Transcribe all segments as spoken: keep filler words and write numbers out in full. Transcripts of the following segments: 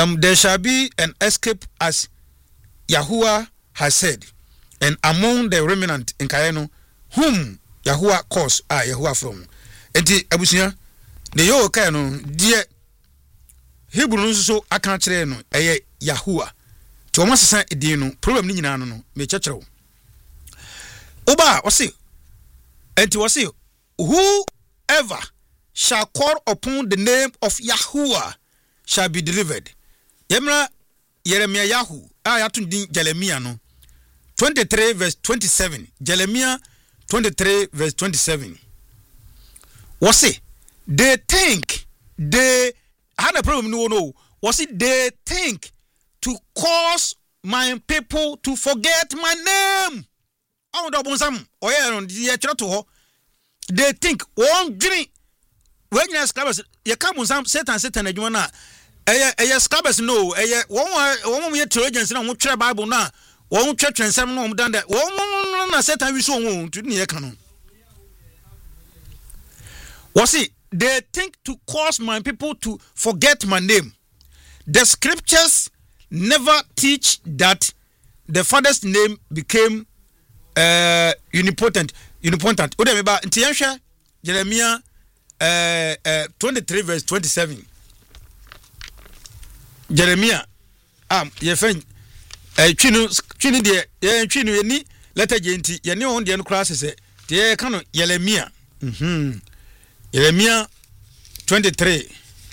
Um, there shall be an escape as Yahuwah has said, and among the remnant in Kayeno, whom Yahuwah calls, ah, Yahuwah from. Enti abusia, the yo Kayeno, dear Hebrew so I can't say no, eh, Yahuwah. To almost say no problem ni nyina no me chechero. Oba wasi, enti wasi, whoever shall call upon the name of Yahuwah shall be delivered. Yemra Yeremia Yahu, ayatun din Jeremiah no. twenty-three verse twenty-seven. Jeremiah twenty-three verse twenty-seven. Was it? They think they had a problem no no. Was it they think to cause my people to forget my name? Oh, double some. Oh yeah, on the to they think one dream. When you ask us, you come on some Satan, Satan, and you wanna. Eh, eh, scabers no. Eh, one, one, we Trojans and one try Bible now. One church and seven no done that. One, Satan, we saw one to near canon. Was it? They think to cause my people to forget my name. The scriptures never teach that the father's name became uh, unipotent. Unipotent. Udemeba Ntiyansha Jeremiah uh, uh, twenty-three verse twenty-seven. Jeremiah um ye fen eh twinu twinu de ye twinu eni letter genti ye ne on de no class se de ka no Jeremiah mhm Jeremiah twenty-three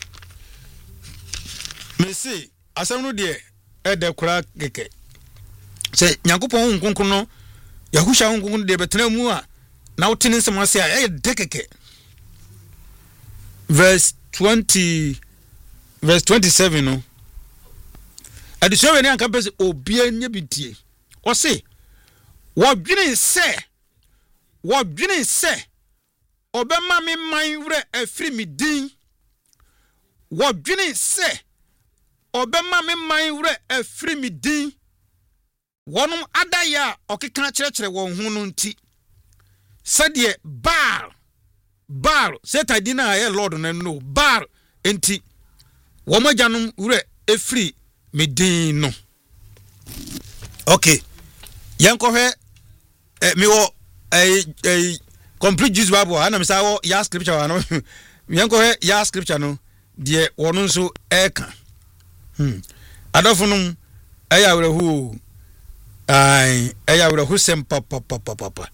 me see asem no de e de kura keke se Nyankopon nkonkon no Yahusha nkonkon de betena mu a na wotene nsem ase a e de keke verse twenty verse twenty-seven no addition we nyan campus obia nya bitie o se wodwene se wodwene se obema me man wure afiri mi din wodwene se obema me man wure afiri mi din wonum adaya okeka kyerɛkyerɛ won hu no nti sɛdeɛ Baal Baal Satan din na ye Lord no no Baal enti womajanum wure afiri midin no. Okay. Yanko he eh, me wo eh, eh, complete Jews Bible ana me say wo ya scripture no. Yanko he ya scripture no de wono nso eka. Hmm. Adofo no eya wrehu ai eya wrehu sem papa papa papa.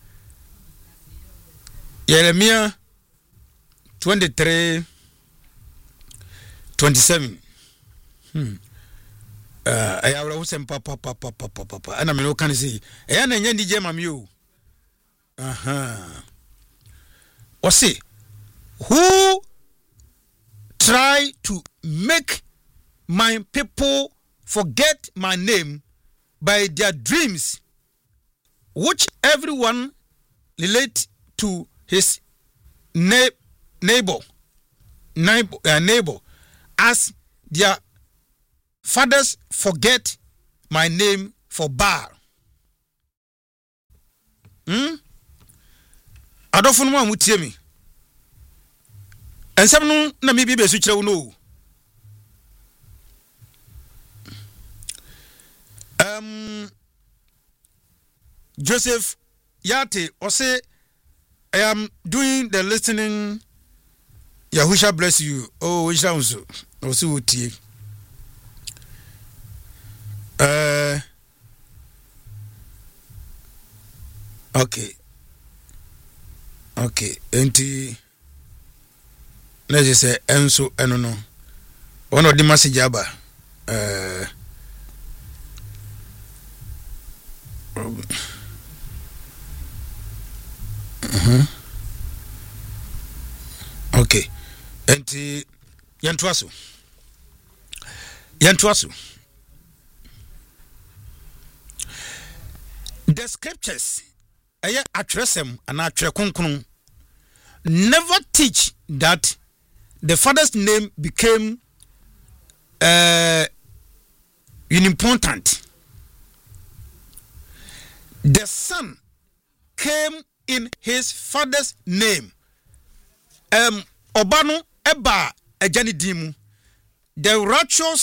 Jeremiah twenty-three twenty-seven. Hmm. Uh, I have some papa papa papa papa and I mean, can see? And I need to mam you. Uh huh. Or say, who try to make my people forget my name by their dreams, which everyone relate to his na- neighbor, neighbor, uh, neighbor, as their fathers forget my name for Baal. Hmm? Adofo no amutie me. Ensem no na me bi be su kire wo no. Um Joseph Yate or say I am doing the listening. Yahusha bless you. Oh, we shall also also tie. Uh, okay. Okay. Enti let's just say enso eno no. One of the message aba. Uh uh-huh. Okay. Enti yantwaso. Yantwaso. The scriptures aya atresem and atrekonkron never teach that the father's name became uh unimportant. The son came in his father's name. Um Obano eba ejani dimu. The righteous